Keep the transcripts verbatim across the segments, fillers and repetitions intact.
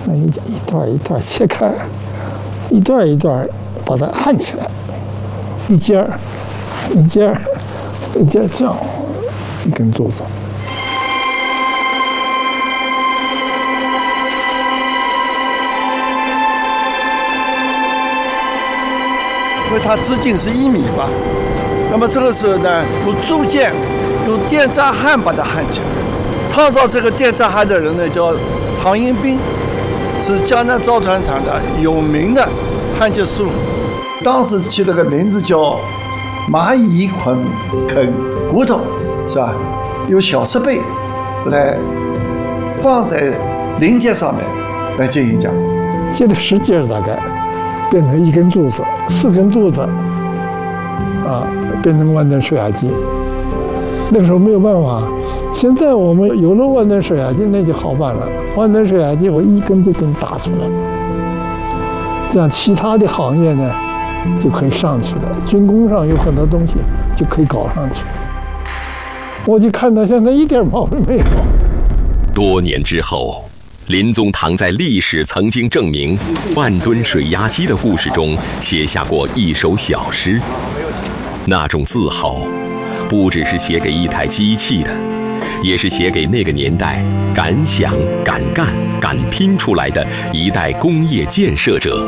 那一一段一段切开，一段一段把它焊起来，一节儿一节儿一节儿这样一根柱子。 因为它直径是一米嘛，那么这个时候呢，用铸件，用电栅焊把它焊起来。创造这个电栅焊的人呢，叫唐英斌，是江南造船厂的有名的焊接师傅。当时起了个名字叫蚂蚁捆啃骨头，是吧？用小石背来放在零件上面来进行加工， 接了十节大概。变成一根柱子，四根柱子，啊，变成万吨水压机。那个时候没有办法，现在我们有了万吨水压机，那就好办了。万吨水压机我一根就给你打出来，这样其他的行业呢就可以上去了。军工上有很多东西就可以搞上去。我就看到现在一点毛病没有。 多年之后。林宗堂在历史曾经证明万吨水压机的故事中写下过一首小诗，那种自豪，不只是写给一台机器的，也是写给那个年代敢想、敢干、敢拼出来的一代工业建设者。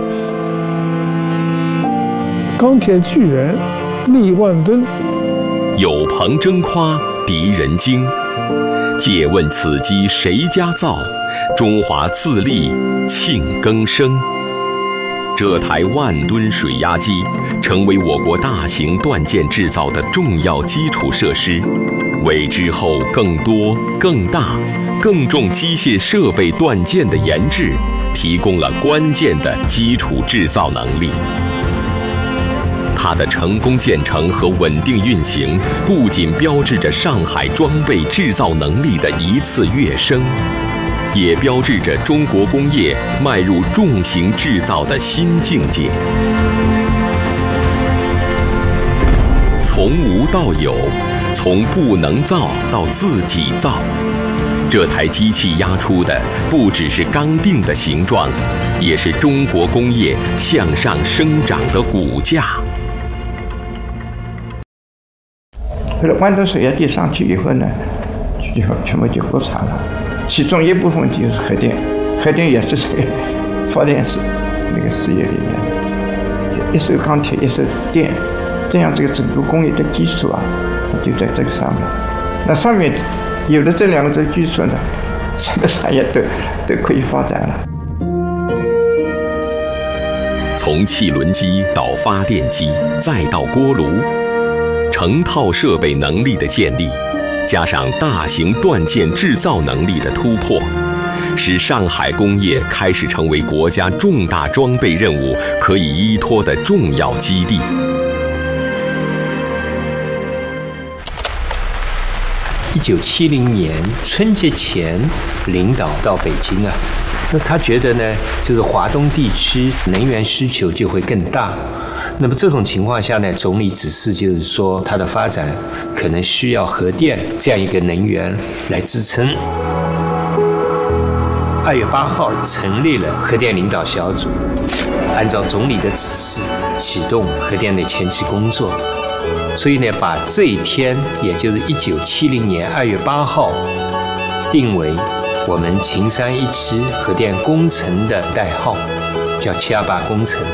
钢铁巨人，力万吨， 有朋争夸，敌人惊。借问此机谁家造？中华自立庆更生。这台万吨水压机成为我国大型锻件制造的重要基础设施，为之后更多、更大、更重机械设备锻件的研制提供了关键的基础制造能力。它的成功建成和稳定运行，不仅标志着上海装备制造能力的一次跃升，也标志着中国工业迈入重型制造的新境界。从无到有，从不能造到自己造，这台机器压出的不只是刚定的形状，也是中国工业向上生长的骨架。 后来万吨水压机上去以后呢，就全部就国产了，其中一部分就是核电，核电也是在发电事那个事业里面，一手钢铁一手电，这样这个整个工业的基础啊，它就在这个上面。那上面有了这两个的基础呢，什么产业都都可以发展了。 从汽轮机到发电机，再到锅炉。成套设备能力的建立，加上大型锻件制造能力的突破，使上海工业开始成为国家重大装备任务可以依托的重要基地。 一九七零年春节前，领导到北京啊，那他觉得呢，就是华东地区能源需求就会更大。那么这种情况下呢，总理指示就是说，它的发展可能需要核电这样一个能源来支撑。二月八号成立了核电领导小组，按照总理的指示启动核电的前期工作。所以呢，把这一天，也就是一九七零年二月八号，定为我们秦山一期核电工程的代号，叫七二八工程。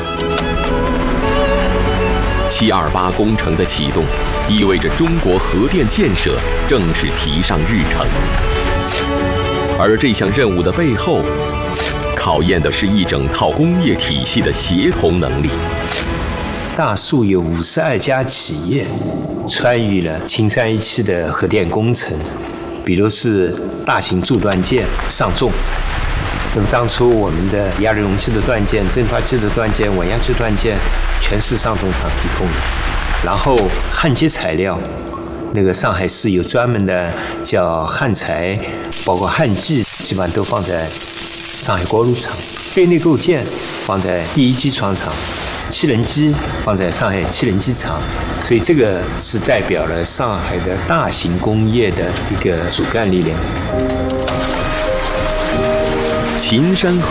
七二八工程的启动，意味着中国核电建设正式提上日程。而这项任务的背后，考验的是一整套工业体系的协同能力。 大数有五十二家企业参与了秦山一期的核电工程，比如是大型铸锻件上重。那么当初我们的压力容器的锻件、蒸发机的锻件、稳压器锻件，全是上重厂提供的。然后焊接材料，那个上海市有专门的叫焊材，包括焊剂，基本上都放在上海锅炉厂。备内构件放在第一机床厂，汽轮机放在上海汽轮机厂。所以这个是代表了上海的大型工业的一个主干力量。 秦山